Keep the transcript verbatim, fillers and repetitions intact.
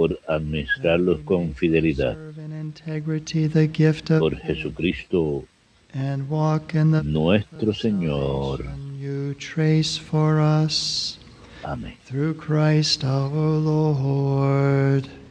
por administrarlos con fidelidad. Por Jesucristo and walk in the nuestro Señor. salvation you trace for us. Amén. Through Christ our Lord.